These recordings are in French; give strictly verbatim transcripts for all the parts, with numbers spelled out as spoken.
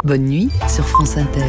Bonne nuit sur France Inter.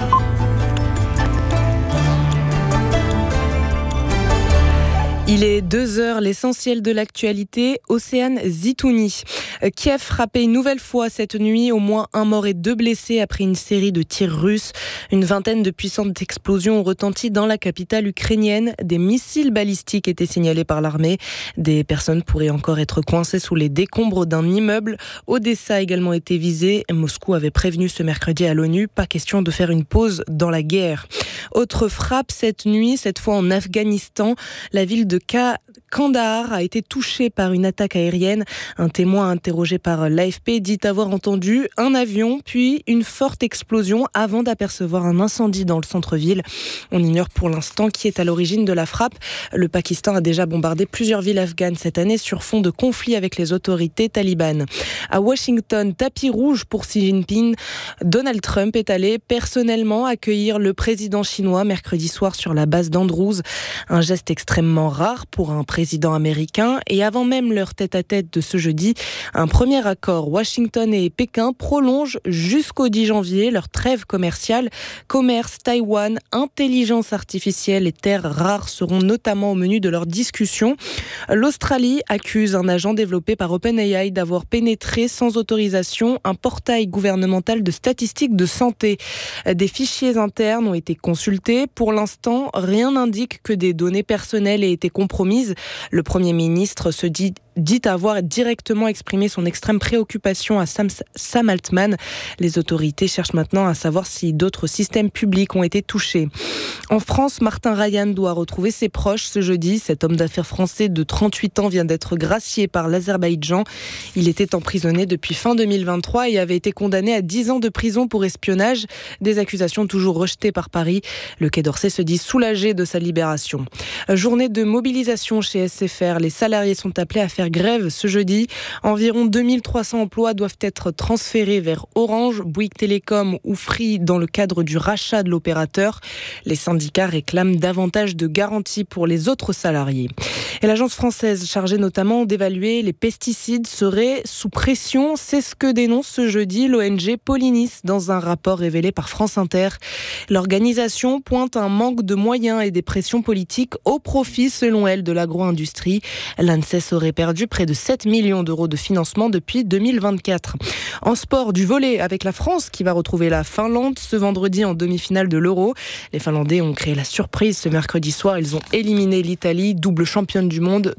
Il est deux heures, l'essentiel de l'actualité, Océane Zitouni. Kiev frappé une nouvelle fois cette nuit, au moins un mort et deux blessés après une série de tirs russes. Une vingtaine de puissantes explosions ont retenti dans la capitale ukrainienne. Des missiles balistiques étaient signalés par l'armée. Des personnes pourraient encore être coincées sous les décombres d'un immeuble. Odessa a également été visée. Moscou avait prévenu ce mercredi à l'ONU, pas question de faire une pause dans la guerre. Autre frappe cette nuit, cette fois en Afghanistan. La ville de Kandahar a été touchée par une attaque aérienne. Un témoin interrogé par l'A F P dit avoir entendu un avion puis une forte explosion avant d'apercevoir un incendie dans le centre-ville. On ignore pour l'instant qui est à l'origine de la frappe. Le Pakistan a déjà bombardé plusieurs villes afghanes cette année sur fond de conflit avec les autorités talibanes. À Washington, tapis rouge pour Xi Jinping. Donald Trump est allé personnellement accueillir le président chinois mercredi soir sur la base d'Andrews. Un geste extrêmement rare pour un président américain. Et avant même leur tête-à-tête de ce jeudi, un premier accord. Washington et Pékin prolongent jusqu'au dix janvier leur trêve commerciale. Commerce, Taïwan, intelligence artificielle et terres rares seront notamment au menu de leur discussion. L'Australie accuse un agent développé par OpenAI d'avoir pénétré sans autorisation un portail gouvernemental de statistiques de santé. Des fichiers internes ont été consultés. Pour l'instant, rien n'indique que des données personnelles aient été compromises. Le Premier ministre se dit dit avoir directement exprimé son extrême préoccupation à Sam, Sam Altman. Les autorités cherchent maintenant à savoir si d'autres systèmes publics ont été touchés. En France, Martin Ryan doit retrouver ses proches ce jeudi. Cet homme d'affaires français de trente-huit ans vient d'être gracié par l'Azerbaïdjan. Il était emprisonné depuis fin deux mille vingt-trois et avait été condamné à dix ans de prison pour espionnage. Des accusations toujours rejetées par Paris. Le Quai d'Orsay se dit soulagé de sa libération. Journée de mobilisation chez S F R. Les salariés sont appelés à faire grève ce jeudi. Environ deux mille trois cents emplois doivent être transférés vers Orange, Bouygues Télécom ou Free dans le cadre du rachat de l'opérateur. Les syndicats réclament davantage de garanties pour les autres salariés. Et l'agence française chargée notamment d'évaluer les pesticides serait sous pression. C'est ce que dénonce ce jeudi l'O N G Polinis dans un rapport révélé par France Inter. L'organisation pointe un manque de moyens et des pressions politiques au profit, selon elle, de l'agro-industrie. L'ANSES aurait perdu près de sept millions d'euros de financement depuis deux mille vingt-quatre. En sport, du volley avec la France qui va retrouver la Finlande ce vendredi en demi-finale de l'Euro. Les Finlandais ont créé la surprise ce mercredi soir. Ils ont éliminé l'Italie, double championne du monde,